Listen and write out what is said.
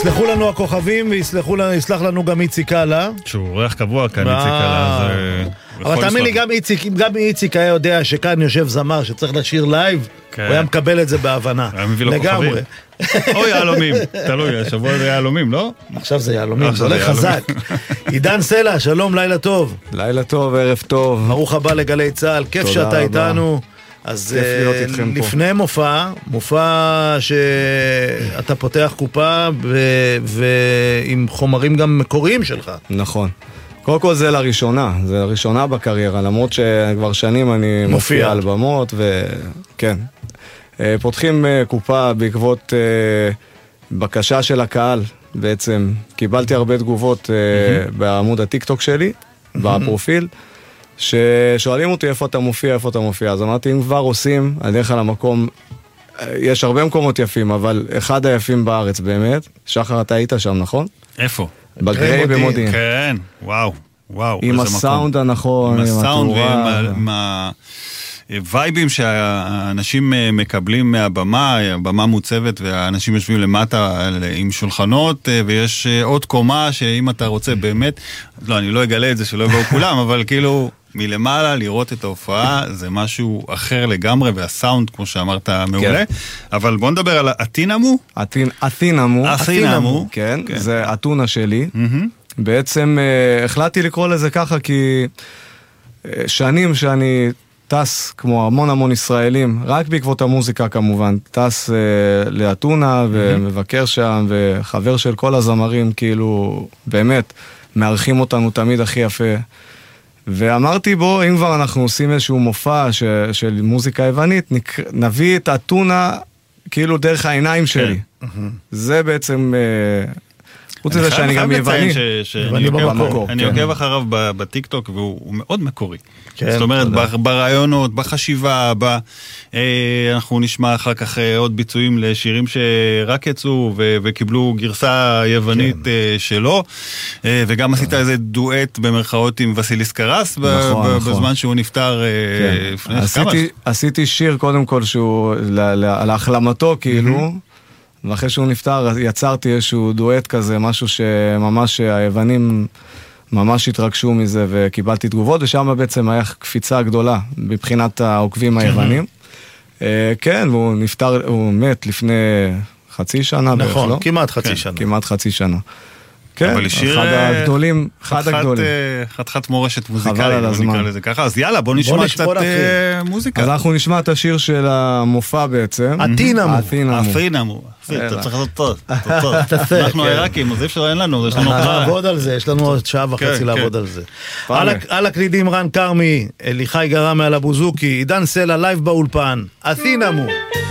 יסלחו לנו הכוכבים ויסלח לנו גם איציק קלה. שהוא אורח קבוע כאן, איציק קלה. אבל תאמין לי, גם איציק היה יודע שכאן יושב זמר שצריך לשיר לייב, הוא היה מקבל את זה בהבנה. היה מביא לו כוכבים. או יעלומים, תלוי, השבוע זה יעלומים, לא? עכשיו זה יעלומים, זה הולך חזק. עידן סלע, שלום, לילה טוב. לילה טוב, ערב טוב. ברוך הבא לגלי צהל, כיף שאתה איתנו. אז לפני מופע שאתה פותח קופה ועם חומרים גם מקוריים שלך. נכון. קודם כל זה לראשונה בקריירה, למרות שכבר שנים אני מופיע על במות, וכן. פותחים קופה בעקבות בקשה של הקהל, בעצם קיבלתי הרבה תגובות בעמוד הטיק-טוק שלי, בפרופיל, ששואלים אותי איפה אתה מופיע, אז אמרתי, אם כבר עושים, אני דרך על המקום, יש הרבה מקומות יפים, אבל אחד היפים בארץ באמת, שחר אתה היית שם, נכון? איפה? בגריי במודיעין. כן, וואו. עם הסאונד הנכון, עם הסאונד ועם הווייבים שהאנשים מקבלים מהבמה, הבמה מוצבת והאנשים יושבים למטה עם שולחנות, ויש עוד קומה שאם אתה רוצה באמת, לא, אני לא אגלה את זה שלא יבואו כולם, אבל כאילו מלמעלה לראות את ההופעה זה משהו אחר לגמרי, והסאונד כמו שאמרת מעולה. אבל בוא נדבר על אתינמו. אתינמו, כן, זה אתונה שלי. בעצם החלטתי לקרוא לזה ככה כי שנים שאני טס כמו המון ישראלים, רק בעקבות המוזיקה כמובן, טס לאתונה ומבקר שם, וחבר של כל הזמרים כאילו באמת מארחים אותנו תמיד הכי יפה. ואמרתי בו, אם כבר אנחנו עושים איזשהו מופע של מוזיקה יוונית, נביא את אתונה כאילו דרך העיניים שלי. זה בעצם חוץ לזה שאני גם יווני. אני עוקב אחריו בטיקטוק והוא מאוד מקורי. זאת אומרת, ברעיונות, בחשיבה, אנחנו נשמע אחר כך עוד ביצועים לשירים שרק יצאו וקיבלו גרסה יוונית שלו, וגם עשית איזה דואט במרכאות עם וסיליס קרס בזמן שהוא נפטר לפני כמה. עשיתי שיר קודם כל שהוא על החלמתו כאילו, ואחרי שהוא נפטר יצרתי איזשהו דואט כזה, משהו שממש היוונים ממש התרגשו מזה וקיבלתי תגובות, ושם בעצם היה קפיצה גדולה מבחינת העוקבים היוונים. כן, והוא נפטר, הוא מת לפני חצי שנה. נכון, כמעט חצי שנה. כן, אחד הגדולים, חתיכת מורשת מוזיקלית, נקרא לזה ככה. אז יאללה, בוא נשמע קצת מוזיקה. אז אנחנו נשמע את השיר של המופע בעצם. אתינמו. אתה צריך לעשות טוב. אנחנו עיראקים, אז אפשר, אין לנו, יש לנו לעבוד על זה, יש לנו עוד שעה וחצי לעבוד על זה. על הקלידים רן קרמי, אליחי גרמי על הבוזוקי, עידן סלע לייב באולפן, אתינמו.